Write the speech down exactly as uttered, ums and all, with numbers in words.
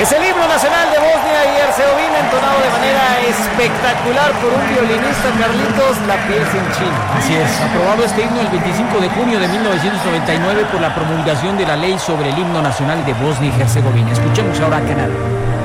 Es el himno nacional de Bosnia y Herzegovina, entonado de manera espectacular por un violinista, Carlitos, la piel sin chino. Así es, aprobado este himno el veinticinco de junio de mil novecientos noventa y nueve por la promulgación de la ley sobre el himno nacional de Bosnia y Herzegovina. Escuchemos ahora a Canadá.